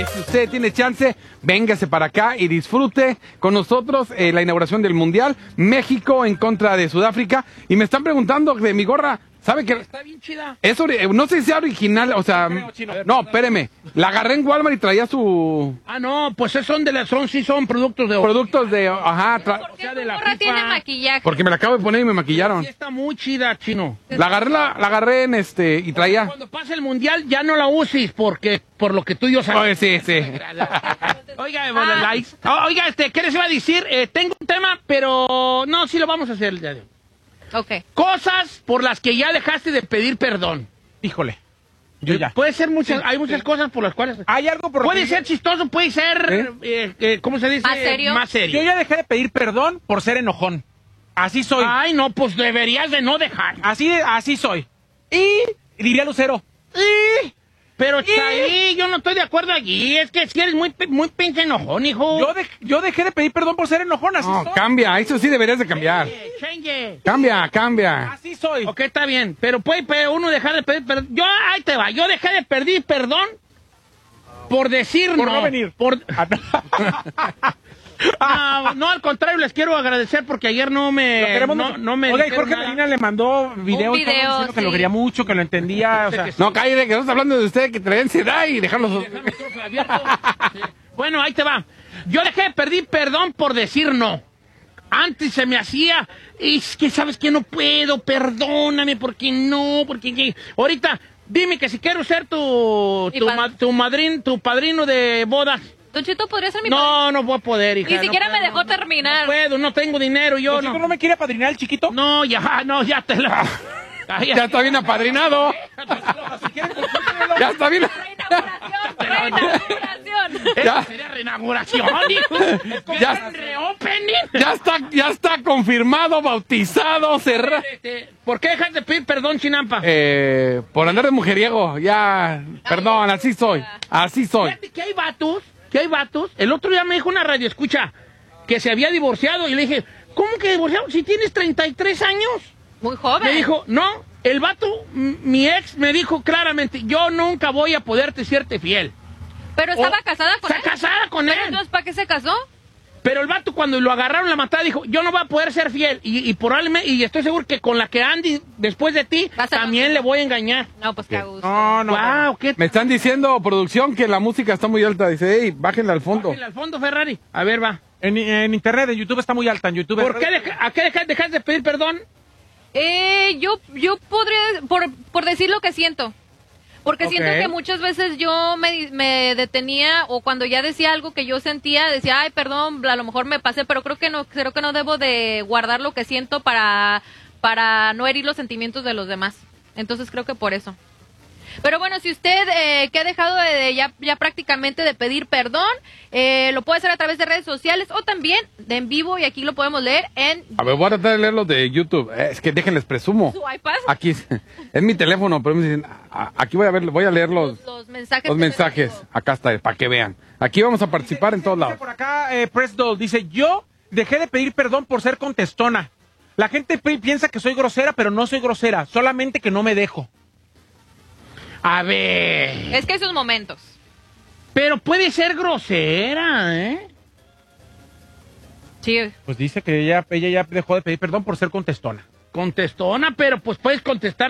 si usted tiene chance, véngase para acá y disfrute con nosotros la inauguración del Mundial. México en contra de Sudáfrica. Y me están preguntando de mi gorra. ¿Sabe qué? Está bien chida. No sé si sea original, o sea... No, espéreme. La agarré en Walmart y traía su... Ah, no, pues son productos de... Productos de... Ajá. ¿Por qué tu gorra tiene maquillaje? Porque me la acabo de poner y me maquillaron. Sí, está muy chida, chino. La agarré en y traía... Cuando pase el Mundial ya no la uses, porque por lo que tú y yo sabemos. Oye, sí. Oiga, oiga, ¿qué les iba a decir? Tengo un tema, pero... No, sí lo vamos a hacer el día de hoy. Ok. Cosas por las que ya dejaste de pedir perdón. Híjole. Yo ya. Puede ser hay muchas cosas por las cuales... Hay algo por Puede ser chistoso, puede ser... ¿cómo se dice? ¿Más serio? Yo ya dejé de pedir perdón por ser enojón. Así soy. Ay, no, pues deberías de no dejar. Así soy. Y diría Lucero. Pero ahí yo no estoy de acuerdo allí. Es que si eres muy pinche enojón, hijo. Yo dejé de pedir perdón por ser enojón, así soy. Cambia, eso sí deberías de cambiar. Change. Cambia. Así soy. Ok, está bien. Pero puede uno dejar de pedir perdón. Ahí te va. Yo dejé de pedir perdón por decir Por no venir. No, al contrario, les quiero agradecer porque ayer no me Oiga, y Jorge Medina le mandó video diciendo que lo quería mucho, que lo entendía. O sea, No, cállate, que no está hablando de usted, que trae ansiedad y dejarlos... Bueno, ahí te va. Yo dejé de pedir perdón por decir no. Antes se me hacía, es que sabes que no puedo, perdóname, porque no, porque... Ahorita, dime que si quiero ser tu padrino de bodas. Don Cheto, ¿podría ser mi padrino? No voy a poder, hija. Ni siquiera me dejó terminar. No puedo, no tengo dinero, yo ¿Don Cheto no me quiere apadrinar el chiquito? No, ya te lo... Ya está bien apadrinado. Ya está bien. Reinauguración. Esa sería reinauguración, hijo. Ya está confirmado, bautizado, cerrado. ¿Por qué dejas de pedir perdón, Chinampa? Por andar de mujeriego, ya, perdón, así soy. Fíjate que hay vatos. El otro día me dijo una radioescucha que se había divorciado y le dije, ¿cómo que divorciado? Si tienes 33 años. Muy joven. Me dijo, no, el vato, mi ex me dijo claramente, yo nunca voy a poderte serte fiel. Pero estaba casada con él. Está casada con él. Entonces, ¿para qué se casó? Pero el vato cuando lo agarraron la matada dijo, yo no voy a poder ser fiel. Y probablemente, y estoy seguro que con la que ande después de ti, también le voy a engañar. No, pues qué gusto. No. Wow, ¿qué? Me están diciendo, producción, que la música está muy alta. Dice, hey, bájenla al fondo. Bájenla al fondo, Ferrari. A ver, va. En internet, en YouTube está muy alta. En YouTube. ¿Por qué ¿A qué dejas de pedir perdón? Yo podría, por decir lo que siento. Porque siento que muchas veces yo me detenía, o cuando ya decía algo que yo sentía, decía, ay, perdón, a lo mejor me pasé, pero creo que no debo de guardar lo que siento para no herir los sentimientos de los demás. Entonces creo que por eso. Pero bueno, si usted que ha dejado ya prácticamente de pedir perdón, lo puede hacer a través de redes sociales o también de en vivo, y aquí lo podemos leer en... A ver, voy a tratar de leerlos de YouTube. Es que déjenles presumo. su iPad. Aquí es mi teléfono, pero me dicen, aquí voy a leer los mensajes. Los mensajes. Acá está, para que vean. Aquí vamos a participar en todos lados. Por acá, Presdol dice, yo dejé de pedir perdón por ser contestona. La gente piensa que soy grosera, pero no soy grosera, solamente que no me dejo. A ver. Es que hay sus momentos. Pero puede ser grosera, ¿eh? Sí. Pues dice que ella ya dejó de pedir perdón por ser contestona. Contestona, pero pues puedes contestar